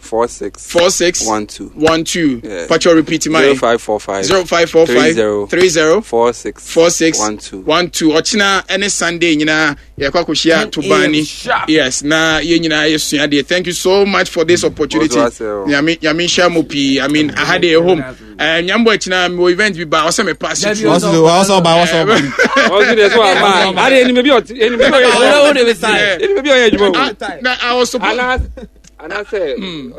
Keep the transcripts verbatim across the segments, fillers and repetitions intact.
four six four six one two one two. Yeah. Pacho repeat my zero five four five zero five four five three zero four six four six one two one two. Ochina any Sunday nyina ye kwa kushia Tubani. Yes, na ye nyina ye suade. Thank you so much for this opportunity. Yami yami sha mopi. I mean I had a home. Eh nyambo ochina mo event bi ba o se me pass it. Also also ba also ba. Also this one man. I dey maybe maybe I was supposed and I say,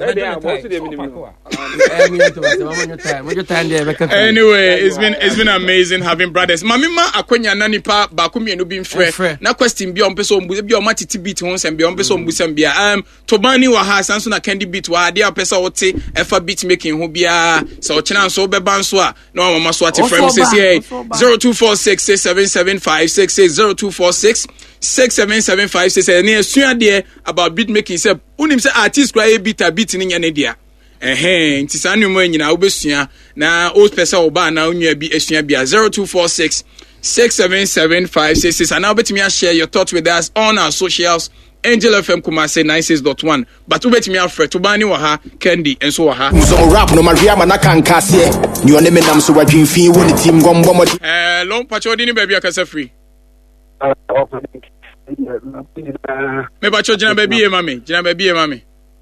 anyway, it's been it's been amazing having brothers. Mamima akwenya nani pa bakumi enu bin frɛ. Na question bi on person mbu bi on matiti beat ho nsɛm bi on person mbu sɛm bia. Um Tobani wa ha sanso na Candy beat wa ade apesa wote efa beat making ho bia. So ochina so beba nso a na mama so ate frame say zero two four six six seven seven five six six zero two four six six seven seven five six. And near there about beat making say unim say artist cry beat a beat in your dia. Eh, nti saa nneɛma nyina wobɛsua na o pesa oba na onua bi asua bia zero two four six six seven seven five six six. And now betimi share your thoughts with us on our socials. Angel F M Kumase ninety-six point one. But ubetimi afre Tobani wa ha Candy and so wa ha. So rap no Maria manaka nkase. Ni one me nam so wadwin fi woni team gombo mo. Eh, long pacho di ni baby akasa free. Me pacho jina baby e mami, jina baby e mami.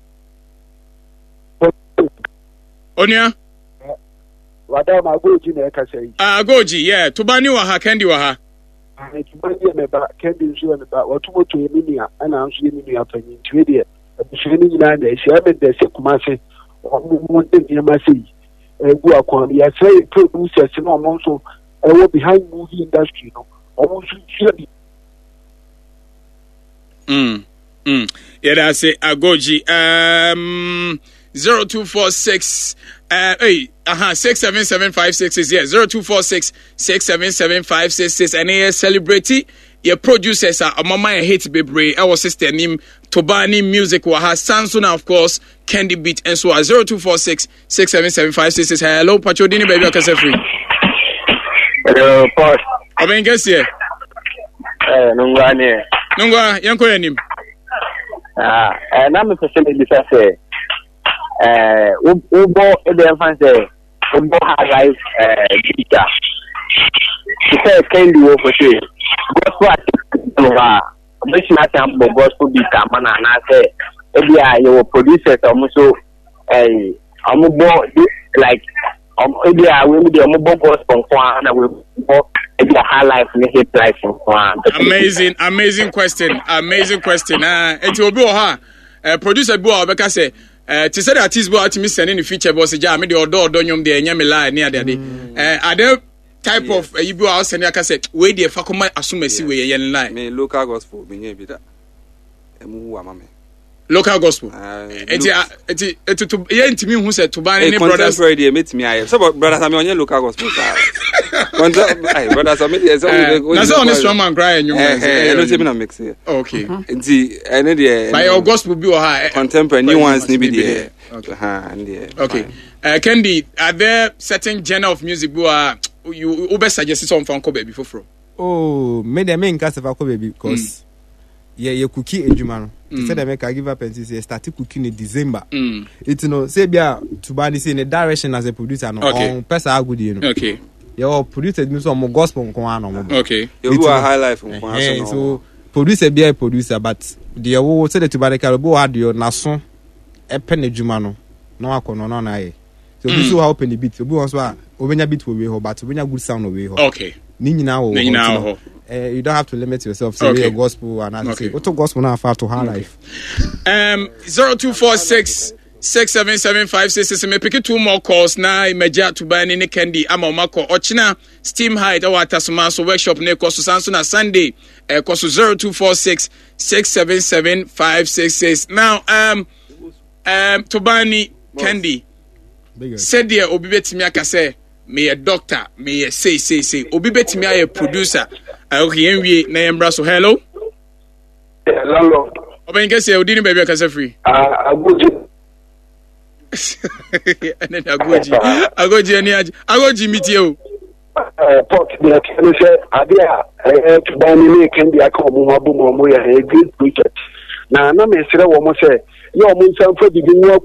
Onia? Wada ma goji na ekasa yi. Ah, goji, yeah. Tobani wa ha, Candy wa ha. Ah, Tobani me ba, Candy nso me ba. Watumo to ye minia, ana nso ye minia panyin twe de. Abusue ni nyina na ehia me de se Kumase. Omo mo de ni ma sei. Egu akwan ya say producers no omo nso e wo behind movie industry no. Omo nso hia bi. Mm. Mm. Yeah, that's it. Agoji. Um zero two four six uh hey uh-huh six seven seven five six is yeah zero two four six six seven seven five six six. And here celebrity your producers are mama and hate baby our sister name Tobani Music Waha Sansuna of course Candy Beat and so zero two four six six seven seven five six six. Hello Pacho Dini baby akase free. Hello Paul. Aben guess here. Eh nungwa ni. Nungwa yanko yanim. Ah eh na me pese me bisa say eh ubo e dey fan say ubo high life eh dita. She say Candy wo for say gospel artist no ha. But she not am gospel beat amana na say e dia your producers almost eh amubo like um e dia we dey amubo gospel kwa na we e dia high life ni hit life kwa. Amazing amazing question amazing question. Ah enti obi o ha eh producer bi o obeka say eh to say the artist bo atimi send in the feature boss ja me the odo odo nyom de enya me line ne ade ade eh ade type yeah. of you be out send aka say we dey fa koma asumasi we yen line me local gospel me bi da emu wa mama local gospel eti eti eti to ye ntimi hu say Tobani ne brothers contemporary dey metimi aye so brothers am onye local gospel ay brothers am dey so na so on strong man cry nyom eh no say me na mix here okay enti ene dey by your gospel bi o ha contemporary new ones ni bi dey ha and there okay uh, Candy, are there certain genre of music who are you who best suggest some from Kobe before from? Oh, me the main cast of Kobe because mm. yeah, you cookie ejuma no. Mm. Said I make I give up and say start cooking in December. Mm. It's you know say bia Tobani say in the direction as a producer no okay. on person good you know. Okay. Your producer do some gospel nko no. Okay. You are high life nko so. So producer be a producer but the wo say the Tobani ka bo had your naso e pen ejuma no. No akono no na ye. So mm. this will help in the beat. Obi won so a obenya beat we ho but obenya good sound we ho. Okay. Ni nyina wo. Ni nyina ho. Uh, you don't have to limit yourself. Say okay. Your gospel and as okay. say, auto gospel now far to high okay. life. Um, zero two four six six seven seven five six six. Me pick two more calls now. Imeja Tobani ne Candy. Ama umako ochina Steam Height. Awa tasuma so workshop ne kosu sansu na Sunday. Uh, kosu zero two four six six seven seven five six six. Now, um, um, Tobani Candy. Said there, Obi betimi aka say. Me a doctor, me a say say say. Obi betimi a producer. Okay, enwie na yembra so hello. Hello. Oben kese odi ni baby akasa free. Ah, agoji. Ene agoji. Agoji eni aji. Agoji metie o. Eh, pot de kene se adia eh Tobani ne Candy aka omo mabu mo mo ya a great project. Na na me sere wo mo se ye omo nsan fa bibi